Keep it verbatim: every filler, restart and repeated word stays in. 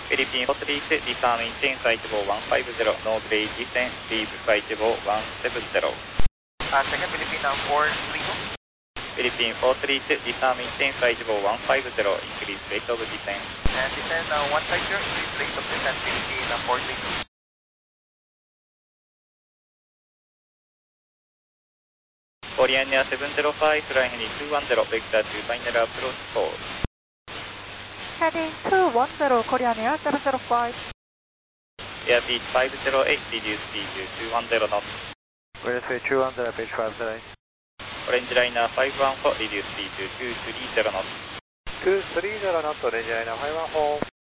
Philippine four three two, disarm maintain flight level one five zero, no grade descent, leave flight level one seven zero. Uh, second Philippine uh, four three two. Philippine four three two, disarm maintain flight level one five zero, increase rate of descent. And descend uh, one five zero, increase rate of descent, Philippine uh, four three two. Korean Air seven zero five, flying heading two one zero, vector to final approach four. Heading two one zero, Korean Air seven zero five. Airspeed five zero eight, reduce speed to two one zero knots. Reduce speed two one zero, pitch five zero eight. Orange liner five one four, reduce speed to two three zero knots. two three zero knots, orange liner five one four.